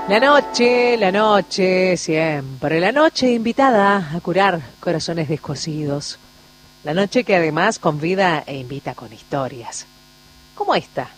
La noche, siempre. La noche invitada a curar corazones descosidos. La noche que además convida e invita con historias. Como esta,